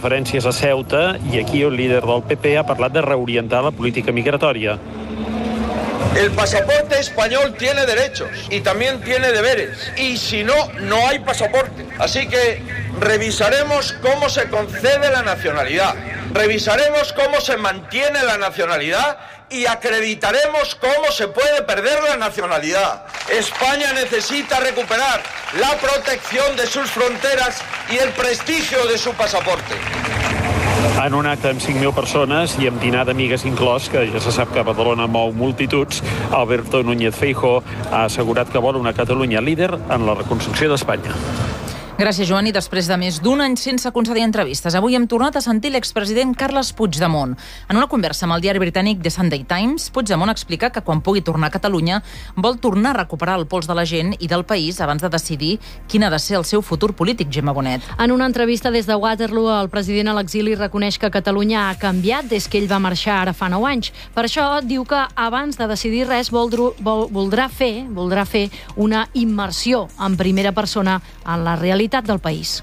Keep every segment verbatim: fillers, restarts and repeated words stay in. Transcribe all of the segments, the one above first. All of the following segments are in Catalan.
referències a Ceuta i aquí el líder del P P ha parlat de reorientar la política migratòria. El pasaporte español tiene derechos y también tiene deberes. Y si no, no hay pasaporte. Así que revisaremos cómo se concede la nacionalidad. Revisaremos cómo se mantiene la nacionalidad y acreditaremos cómo se puede perder la nacionalidad. España necesita recuperar la protección de sus fronteras y el prestigio de su pasaporte. En un acte amb cinc mil persones i amb dinar d'amigues inclòs, que ja se sap que Badalona mou multituds, Alberto Núñez Feijóo ha assegurat que vol una Catalunya líder en la reconstrucció d'Espanya. Gràcies, Joan. I després de més d'un any sense concedir entrevistes, avui hem tornat a sentir l'expresident Carles Puigdemont. En una conversa amb el diari britànic The Sunday Times, Puigdemont explica que quan pugui tornar a Catalunya vol tornar a recuperar el pols de la gent i del país abans de decidir quin ha de ser el seu futur polític, Gemma Bonet. En una entrevista des de Waterloo, el president a l'exili reconeix que Catalunya ha canviat des que ell va marxar ara fa nou anys. Per això diu que abans de decidir res voldrà, voldrà fer voldrà fer una immersió en primera persona en la realitat del país.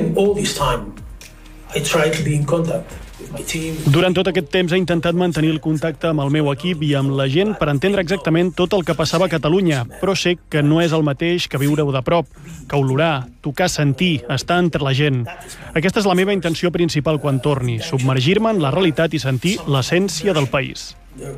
Durant tot aquest temps he intentat mantenir el contacte amb el meu equip i amb la gent per entendre exactament tot el que passava a Catalunya, però sé que no és el mateix que viure-ho de prop, que olorar, tocar, sentir, estar entre la gent. Aquesta és la meva intenció principal quan torni, submergir-me en la realitat i sentir l'essència del país.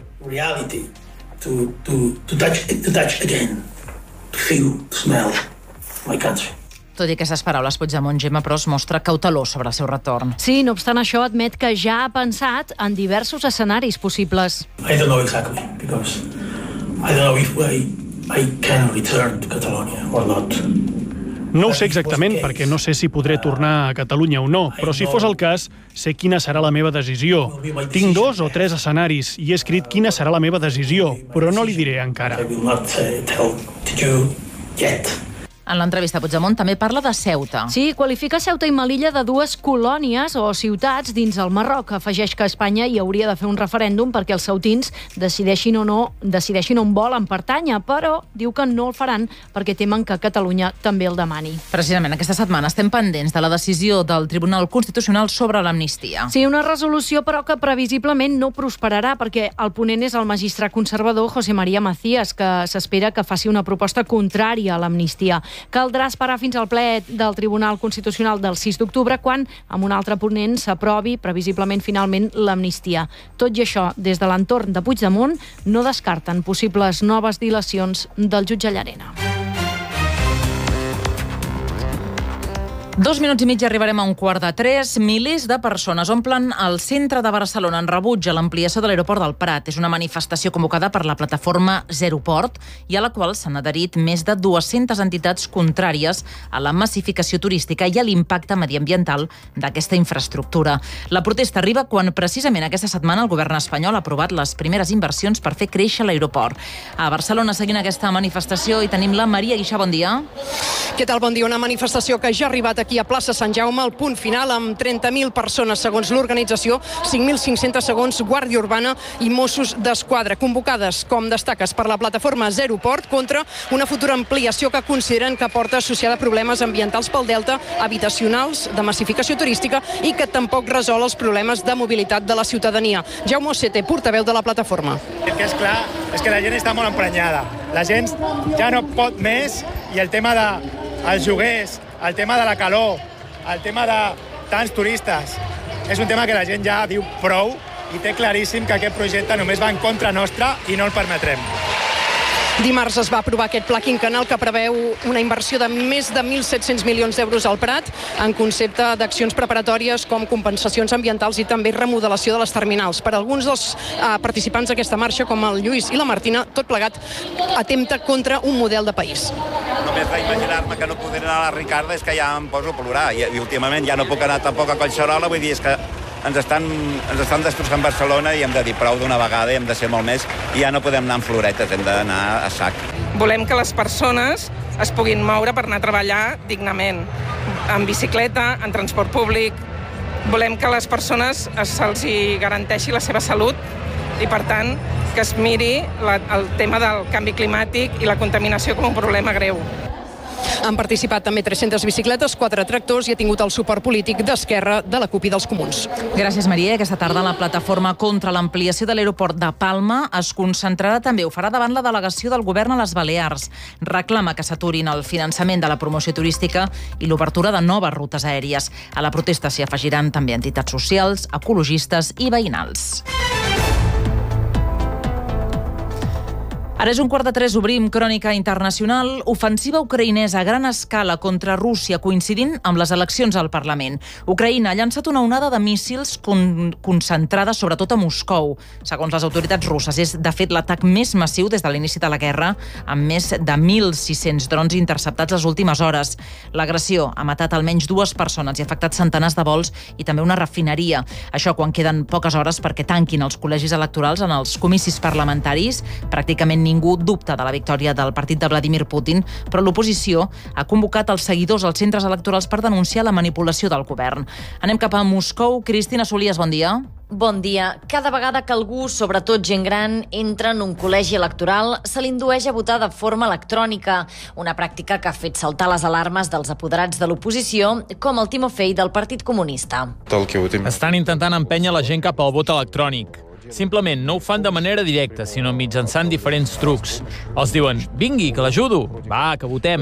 To, to, to touch, to touch again, to feel, to smell my country. Tot i aquestes paraules, Puigdemont, Gemma, però es mostra cautelós sobre el seu retorn. Sí, no obstant això, admet que ja ha pensat en diversos escenaris possibles. I don't know exactly, because I don't know if I, I can return to Catalonia or not. No ho sé exactament, perquè no sé si podré tornar a Catalunya o no, però si fos el cas, sé quina serà la meva decisió. Tinc dos o tres escenaris i he escrit quina serà la meva decisió, però no li diré encara. I will not uh, tell to you yet. En l'entrevista, Puigdemont també parla de Ceuta. Sí, qualifica Ceuta i Melilla de dues colònies o ciutats dins el Marroc. Afegeix que Espanya hi hauria de fer un referèndum perquè els ceutins decideixin o no decideixin on volen pertànyer, però diu que no el faran perquè temen que Catalunya també el demani. Precisament aquesta setmana estem pendents de la decisió del Tribunal Constitucional sobre l'amnistia. Sí, una resolució però que previsiblement no prosperarà perquè el ponent és el magistrat conservador José María Macías, que s'espera que faci una proposta contrària a l'amnistia. Caldrà esperar fins al ple del Tribunal Constitucional del sis d'octubre, quan, amb un altre ponent, s'aprovi previsiblement finalment l'amnistia. Tot i això, des de l'entorn de Puigdemont, no descarten possibles noves dilacions del jutge Llarena. Dos minuts i mig i arribarem a un quart de tres. Milers de persones omplen el centre de Barcelona en rebuig a l'ampliació de l'aeroport del Prat. És una manifestació convocada per la plataforma Zero Port i a la qual s'han adherit més de dues-centes entitats contràries a la massificació turística i a l'impacte mediambiental d'aquesta infraestructura. La protesta arriba quan precisament aquesta setmana el govern espanyol ha aprovat les primeres inversions per fer créixer l'aeroport. A Barcelona, seguint aquesta manifestació, hi tenim la Maria Guixà. Bon dia. Què tal? Bon dia. Una manifestació que ja ha arribat aquí aquí a plaça Sant Jaume, al punt final, amb trenta mil persones segons l'organització, cinc mil cinc-cents segons Guàrdia Urbana i Mossos d'Esquadra, convocades, com destaques, per la plataforma Zero Port contra una futura ampliació que consideren que porta associada a problemes ambientals pel delta, habitacionals, de massificació turística i que tampoc resol els problemes de mobilitat de la ciutadania. Jaume Osete, portaveu de la plataforma. El que és clar és que la gent està molt emprenyada. La gent ja no pot més i el tema dels lloguers, el tema de la calor, el tema de tants turistes, és un tema que la gent ja diu prou i té claríssim que aquest projecte només va en contra nostra i no el permetrem. Dimarts es va aprovar aquest pla quinquennal que preveu una inversió de més de mil set-cents milions d'euros al Prat en concepte d'accions preparatòries com compensacions ambientals i també remodelació de les terminals. Per alguns dels eh, participants d'aquesta marxa, com el Lluís i la Martina, tot plegat atempta contra un model de país. Només d'imaginar-me que no podré anar a la Ricarda és que ja em poso a plorar i, i últimament ja no puc anar tampoc a Collserola, vull dir, és que ens estan, ens estan destrossant Barcelona i hem de dir prou d'una vegada i hem de ser molt més i ja no podem anar en floretes, hem d'anar a sac. Volem que les persones es puguin moure per anar a treballar dignament, en bicicleta, en transport públic. Volem que a les persones se'ls garanteixi la seva salut i, per tant, que es miri la, el tema del canvi climàtic i la contaminació com un problema greu. Han participat també tres-centes bicicletes, quatre tractors i ha tingut el suport polític d'Esquerra, de la CUP i dels Comuns. Gràcies, Maria. Aquesta tarda la plataforma contra l'ampliació de l'aeroport de Palma es concentrarà també, ho farà davant la delegació del govern a les Balears. Reclama que s'aturin el finançament de la promoció turística i l'obertura de noves rutes aèries. A la protesta s'hi afegiran també entitats socials, ecologistes i veïnals. Ara és un quart de tres, obrim Crònica Internacional. Ofensiva ucraïnesa a gran escala contra Rússia, coincidint amb les eleccions al Parlament. Ucraïna ha llançat una onada de míssils con concentrada sobretot a Moscou. Segons les autoritats russes, és de fet l'atac més massiu des de l'inici de la guerra, amb més de mil sis-cents drons interceptats les últimes hores. L'agressió ha matat almenys dues persones i ha afectat centenars de vols i també una refineria. Això quan queden poques hores perquè tanquin els col·legis electorals en els comicis parlamentaris. Pràcticament ningú dubta de la victòria del partit de Vladimir Putin, però l'oposició ha convocat els seguidors als centres electorals per denunciar la manipulació del govern. Anem cap a Moscou. Cristina Solies, bon dia. Bon dia. Cada vegada que algú, sobretot gent gran, entra en un col·legi electoral, se l'indueix a votar de forma electrònica, una pràctica que ha fet saltar les alarmes dels apoderats de l'oposició, com el Timofei del Partit Comunista. Estan intentant empènyer la gent cap al vot electrònic. Simplement no ho fan de manera directa, sinó mitjançant diferents trucs. Els diuen, vingui, que l'ajudo. Va, que votem.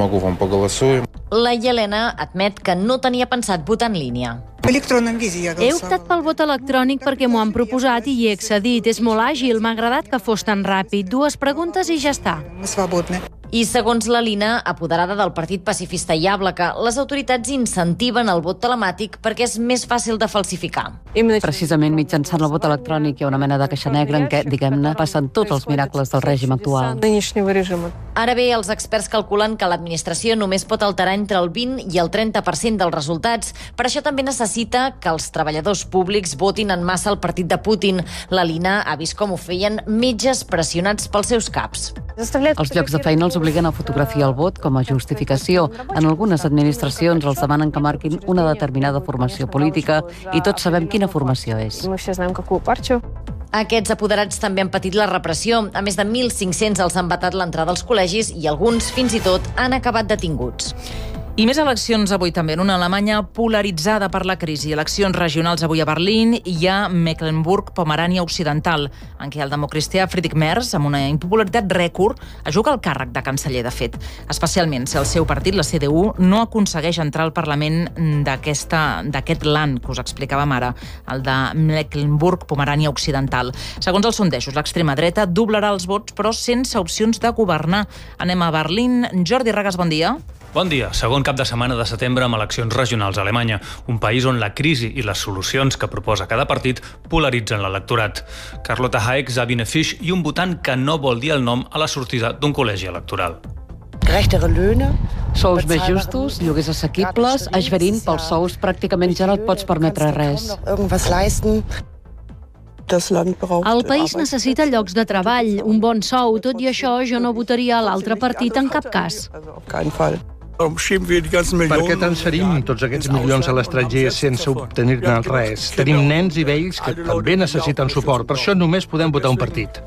La Yelena admet que no tenia pensat votar en línia. He optat pel vot electrònic perquè m'ho han proposat i hi he accedit. És molt àgil, m'ha agradat que fos tan ràpid. Dues preguntes i ja està. I segons la Lina, apoderada del Partit Pacifista i Àblaca, les autoritats incentiven el vot telemàtic perquè és més fàcil de falsificar. Precisament mitjançant el vot electrònic hi ha una mena de caixa negra en què, diguem-ne, passen tots els miracles del règim actual. Ara bé, els experts calculen que l'administració només pot alterar entre el vint i el trenta per cent dels resultats. Per això també necessita que els treballadors públics votin en massa el partit de Putin. La Lina ha vist com ho feien metges pressionats pels seus caps. Els llocs de feina els obliguen a fotografiar el vot com a justificació. En algunes administracions els demanen que marquin una determinada formació política i tots sabem quina formació és. Aquests apoderats també han patit la repressió. A més de mil cinc-cents els han vetat l'entrada als col·legis i alguns, fins i tot, han acabat detinguts. I més eleccions avui també en una Alemanya polaritzada per la crisi. Eleccions regionals avui a Berlín i hi ha Mecklenburg-Pomerània Occidental, en què el democristià Friedrich Merz, amb una impopularitat rècord, juga el càrrec de canceller, de fet. Especialment si el seu partit, la C D U, no aconsegueix entrar al Parlament d'aquest land que us explicàvem ara, el de Mecklenburg-Pomerània Occidental. Segons els sondejos, l'extrema dreta doblarà els vots, però sense opcions de governar. Anem a Berlín. Jordi Ragas, bon dia. Bon dia. Segon cap de setmana de setembre amb eleccions regionals a Alemanya, un país on la crisi i les solucions que proposa cada partit polaritzen l'electorat. Carlotta Hayek, Sabine Fisch i un votant que no vol dir el nom a la sortida d'un col·legi electoral. Sous més justos, lloguers assequibles, esverint pels sous pràcticament ja no et pots permetre res. El país necessita llocs de treball, un bon sou. Tot i això, jo no votaria a l'altre partit en cap cas. Per què transferim tots aquests milions a l'estranger sense obtenir-ne res? Tenim nens i vells que també necessiten suport, per això només podem votar un partit.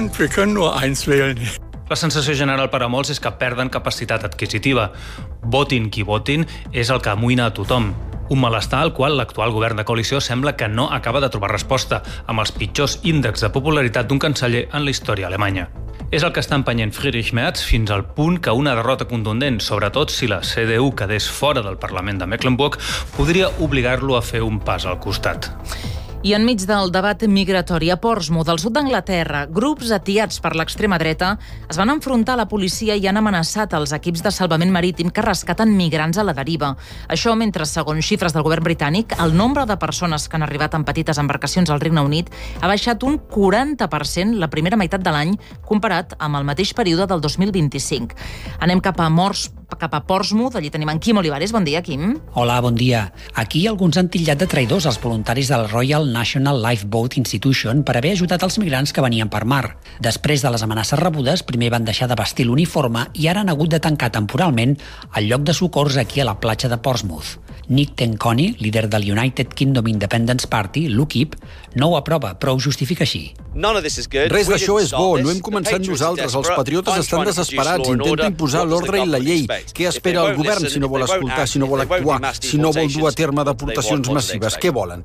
La sensació general per a molts és que perden capacitat adquisitiva. Votin qui votin és el que amoïna a tothom. Un malestar al qual l'actual govern de coalició sembla que no acaba de trobar resposta, amb els pitjors índexs de popularitat d'un canceller en la història alemanya. És el que està empenyent Friedrich Merz fins al punt que una derrota contundent, sobretot si la C D U quedés fora del Parlament de Mecklenburg, podria obligar-lo a fer un pas al costat. I enmig del debat migratori a Portsmouth, al sud d'Anglaterra, grups atiats per l'extrema dreta es van enfrontar a la policia i han amenaçat els equips de salvament marítim que rescaten migrants a la deriva. Això mentre, segons xifres del govern britànic, el nombre de persones que han arribat en petites embarcacions al Regne Unit ha baixat un quaranta per cent la primera meitat de l'any comparat amb el mateix període del dos mil vint-i-cinc. Anem cap a Mors, cap a Portsmouth, allí tenim en Quim Olivares. Bon dia, Quim. Hola, bon dia. Aquí alguns han titllat de traïdors els voluntaris del Royal National Lifeboat Institution per haver ajudat els migrants que venien per mar. Després de les amenaces rebudes, primer van deixar de vestir l'uniforme i ara han hagut de tancar temporalment el lloc de socors aquí a la platja de Portsmouth. Nick Tenconi, líder del United Kingdom Independence Party, l'UKIP, no ho aprova, però ho justifica així. Res d'això és bo, no hem començat nosaltres. Els patriotes estan desesperats, intenten imposar l'ordre i la llei. Què espera el govern si no vol escoltar, si no vol actuar, si no vol dur a terme deportacions massives? Què volen?